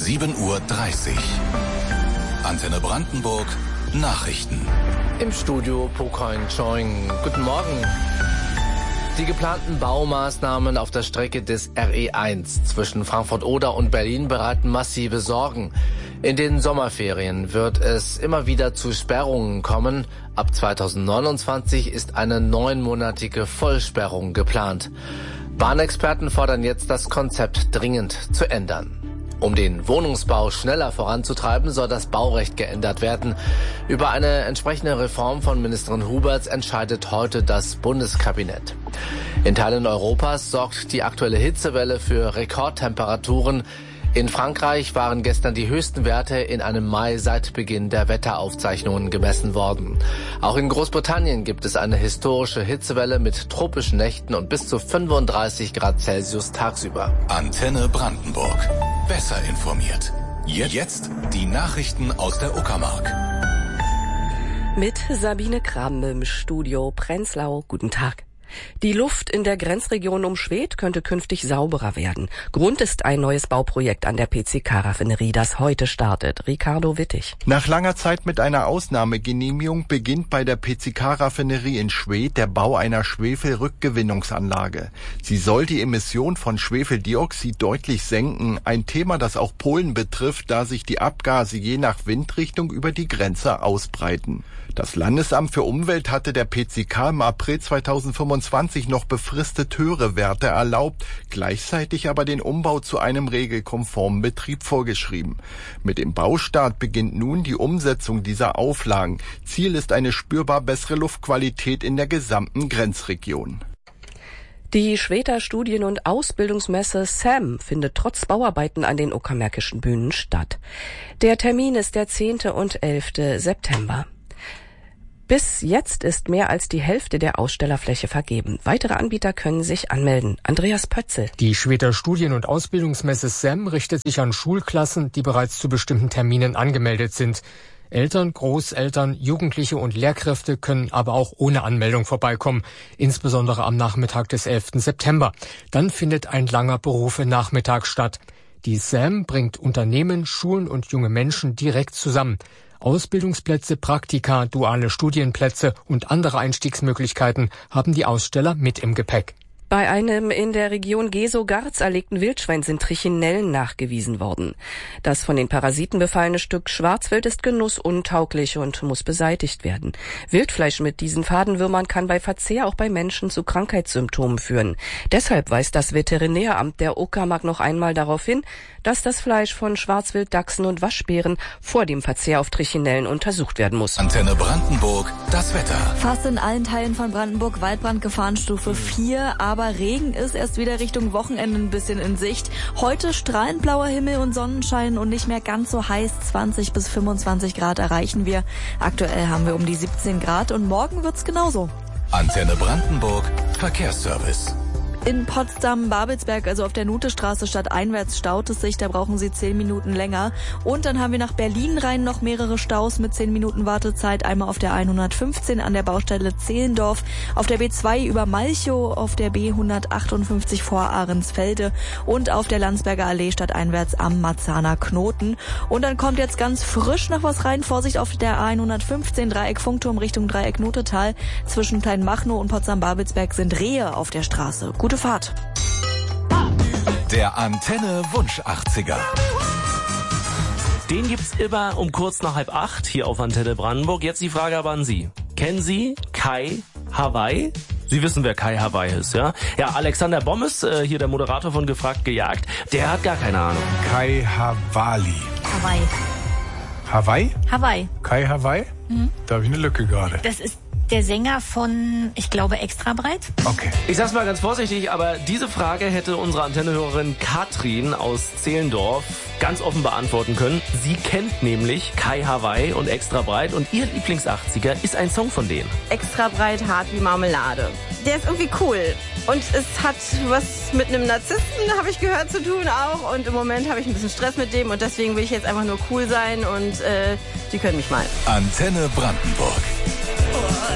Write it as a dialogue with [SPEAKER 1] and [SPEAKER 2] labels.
[SPEAKER 1] 7:30 Uhr. Antenne Brandenburg Nachrichten.
[SPEAKER 2] Im Studio Pocoin Choing. Guten Morgen. Die geplanten Baumaßnahmen auf der Strecke des RE1 zwischen Frankfurt-Oder und Berlin bereiten massive Sorgen. In den Sommerferien wird es immer wieder zu Sperrungen kommen. Ab 2029 ist eine 9-monatige Vollsperrung geplant. Bahnexperten fordern jetzt, das Konzept dringend zu ändern. Um den Wohnungsbau schneller voranzutreiben, soll das Baurecht geändert werden. Über eine entsprechende Reform von Ministerin Huberts entscheidet heute das Bundeskabinett. In Teilen Europas sorgt die aktuelle Hitzewelle für Rekordtemperaturen. In Frankreich waren gestern die höchsten Werte in einem Mai seit Beginn der Wetteraufzeichnungen gemessen worden. Auch in Großbritannien gibt es eine historische Hitzewelle mit tropischen Nächten und bis zu 35 Grad Celsius tagsüber.
[SPEAKER 1] Antenne Brandenburg. Besser informiert. Jetzt die Nachrichten aus der Uckermark.
[SPEAKER 3] Mit Sabine Krambe im Studio Prenzlau. Guten Tag. Die Luft in der Grenzregion um Schwedt könnte künftig sauberer werden. Grund ist ein neues Bauprojekt an der PCK-Raffinerie, das heute startet. Ricardo Wittig.
[SPEAKER 4] Nach langer Zeit mit einer Ausnahmegenehmigung beginnt bei der PCK-Raffinerie in Schwedt der Bau einer Schwefelrückgewinnungsanlage. Sie soll die Emission von Schwefeldioxid deutlich senken. Ein Thema, das auch Polen betrifft, da sich die Abgase je nach Windrichtung über die Grenze ausbreiten. Das Landesamt für Umwelt hatte der PCK im April 2025 noch befristet höhere Werte erlaubt, gleichzeitig aber den Umbau zu einem regelkonformen Betrieb vorgeschrieben. Mit dem Baustart beginnt nun die Umsetzung dieser Auflagen. Ziel ist eine spürbar bessere Luftqualität in der gesamten Grenzregion.
[SPEAKER 3] Die Schwedter Studien- und Ausbildungsmesse SAM findet trotz Bauarbeiten an den uckermärkischen Bühnen statt. Der Termin ist der 10. und 11. September. Bis jetzt ist mehr als die Hälfte der Ausstellerfläche vergeben. Weitere Anbieter können sich anmelden. Andreas Pötzel.
[SPEAKER 5] Die Schwedter Studien- und Ausbildungsmesse SAM richtet sich an Schulklassen, die bereits zu bestimmten Terminen angemeldet sind. Eltern, Großeltern, Jugendliche und Lehrkräfte können aber auch ohne Anmeldung vorbeikommen, insbesondere am Nachmittag des 11. September. Dann findet ein langer Berufe-Nachmittag statt. Die SAM bringt Unternehmen, Schulen und junge Menschen direkt zusammen. Ausbildungsplätze, Praktika, duale Studienplätze und andere Einstiegsmöglichkeiten haben die Aussteller mit im Gepäck.
[SPEAKER 3] Bei einem in der Region Gesow-Garz erlegten Wildschwein sind Trichinellen nachgewiesen worden. Das von den Parasiten befallene Stück Schwarzwild ist genussuntauglich und muss beseitigt werden. Wildfleisch mit diesen Fadenwürmern kann bei Verzehr auch bei Menschen zu Krankheitssymptomen führen. Deshalb weist das Veterinäramt der Uckermark noch einmal darauf hin, dass das Fleisch von Schwarzwild, Dachsen und Waschbären vor dem Verzehr auf Trichinellen untersucht werden muss.
[SPEAKER 1] Antenne Brandenburg, das Wetter.
[SPEAKER 6] Fast in allen Teilen von Brandenburg Waldbrandgefahrenstufe 4, aber Regen ist erst wieder Richtung Wochenende ein bisschen in Sicht. Heute strahlend blauer Himmel und Sonnenschein und nicht mehr ganz so heiß. 20 bis 25 Grad erreichen wir. Aktuell haben wir um die 17 Grad und morgen wird's genauso.
[SPEAKER 1] Antenne Brandenburg, Verkehrsservice.
[SPEAKER 6] In Potsdam-Babelsberg, also auf der Nutestraße stadteinwärts, staut es sich. Da brauchen Sie 10 Minuten länger. Und dann haben wir nach Berlin rein noch mehrere Staus mit 10 Minuten Wartezeit. Einmal auf der 115 an der Baustelle Zehlendorf, auf der B2 über Malchow, auf der B158 vor Ahrensfelde und auf der Landsberger Allee stadteinwärts am Marzahner Knoten. Und dann kommt jetzt ganz frisch noch was rein. Vorsicht auf der A115 Dreieck Funkturm Richtung Dreieck Notetal. Zwischen Kleinmachnow und Potsdam-Babelsberg sind Rehe auf der Straße. Gute Fahrt.
[SPEAKER 1] Der Antenne Wunsch 80er.
[SPEAKER 7] Den gibt's immer um kurz nach 7:30 hier auf Antenne Brandenburg. Jetzt die Frage aber an Sie. Kennen Sie Kai Hawaii? Sie wissen, wer Kai Hawaii ist, ja? Ja, Alexander Bommes, hier der Moderator von Gefragt gejagt, der hat gar keine Ahnung.
[SPEAKER 8] Kai Hawaii.
[SPEAKER 9] Hawaii.
[SPEAKER 8] Hawaii?
[SPEAKER 9] Hawaii.
[SPEAKER 8] Kai Hawaii? Da habe ich eine Lücke gerade.
[SPEAKER 9] Das ist der Sänger von, ich glaube, Extra breit.
[SPEAKER 8] Okay.
[SPEAKER 7] Ich sag's mal ganz vorsichtig, aber diese Frage hätte unsere Antennehörerin Katrin aus Zehlendorf ganz offen beantworten können. Sie kennt nämlich Kai Hawaii und Extra breit und ihr Lieblings-80er ist ein Song von denen.
[SPEAKER 10] Extra breit, hart wie Marmelade. Der ist irgendwie cool. Und es hat was mit einem Narzissten, habe ich gehört, zu tun auch. Und im Moment habe ich ein bisschen Stress mit dem und deswegen will ich jetzt einfach nur cool sein und die können mich mal.
[SPEAKER 1] Antenne Brandenburg.